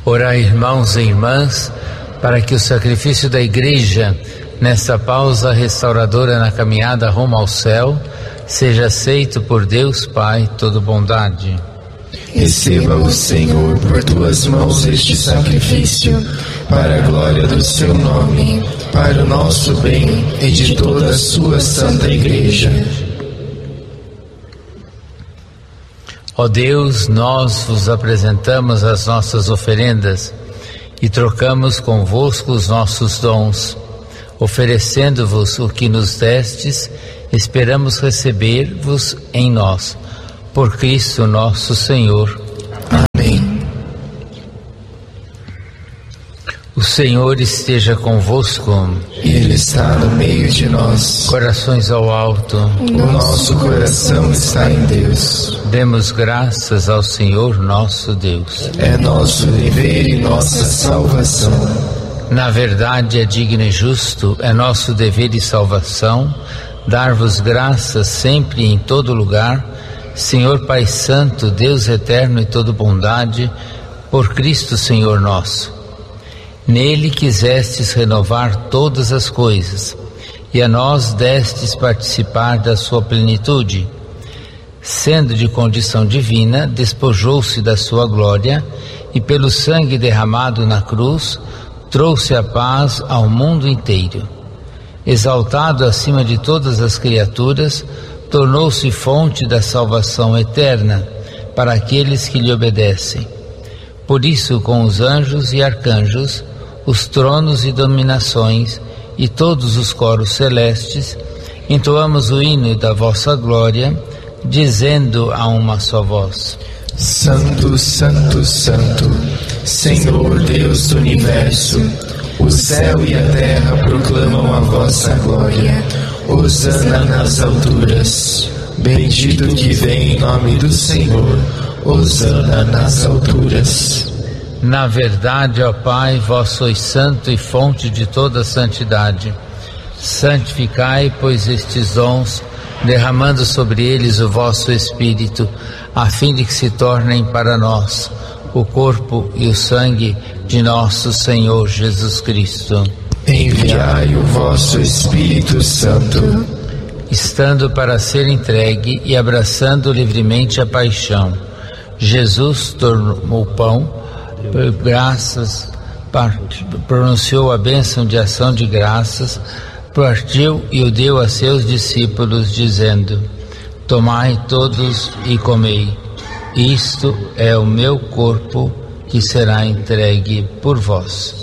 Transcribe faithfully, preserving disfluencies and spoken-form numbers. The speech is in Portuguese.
Orai, irmãos e irmãs, para que o sacrifício da Igreja, nesta pausa restauradora na caminhada rumo ao céu, seja aceito por Deus Pai todo bondade. Receba o Senhor por tuas mãos este sacrifício, para a glória do seu nome, para o nosso bem e de toda a sua santa Igreja. Ó Deus, nós vos apresentamos as nossas oferendas e trocamos convosco os nossos dons. Oferecendo-vos o que nos destes, esperamos receber-vos em nós. Por Cristo nosso Senhor. Amém. O Senhor esteja convosco. Ele está no meio de nós. Corações ao alto. O nosso coração está em Deus. Demos graças ao Senhor nosso Deus. É nosso dever e nossa salvação. Na verdade, é digno e justo, é nosso dever e salvação, dar-vos graças sempre e em todo lugar, Senhor Pai Santo, Deus eterno e todo bondade, por Cristo Senhor nosso. Nele quisestes renovar todas as coisas, e a nós destes participar da sua plenitude. Sendo de condição divina, despojou-se da sua glória, e pelo sangue derramado na cruz, trouxe a paz ao mundo inteiro. Exaltado acima de todas as criaturas, tornou-se fonte da salvação eterna para aqueles que lhe obedecem. Por isso, com os anjos e arcanjos, os tronos e dominações e todos os coros celestes, entoamos o hino da vossa glória, dizendo a uma só voz: Santo, Santo, Santo, Senhor Deus do Universo, o céu e a terra proclamam a vossa glória. Hosana nas alturas. Bendito que vem em nome do Senhor. Hosana nas alturas. Na verdade, ó Pai, vós sois santo e fonte de toda santidade. Santificai, pois, estes dons, derramando sobre eles o vosso Espírito, a fim de que se tornem para nós o corpo e o sangue de nosso Senhor Jesus Cristo. Enviai o vosso Espírito Santo. Estando para ser entregue e abraçando livremente a paixão, Jesus tomou o pão, graças, pronunciou a bênção de ação de graças, partiu e o deu a seus discípulos, dizendo: Tomai todos e comei. Isto é o meu corpo que será entregue por vós.